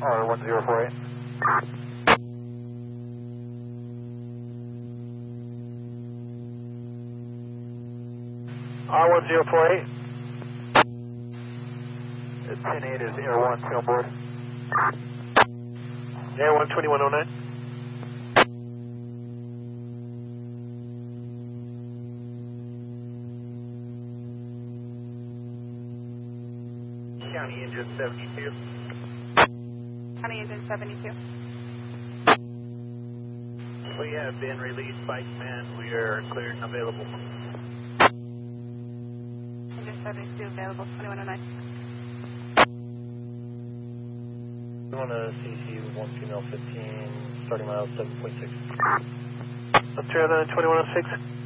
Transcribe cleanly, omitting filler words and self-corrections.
R1048. R1048. 10-8 is Air 1, still on board. Air 1, 2109. County engine 72. County engine 72. We have been released by command. We are cleared and available. Engine 72 available, 2109. We want to CC with 1 female 15, starting mile 7.6. Up to 2106.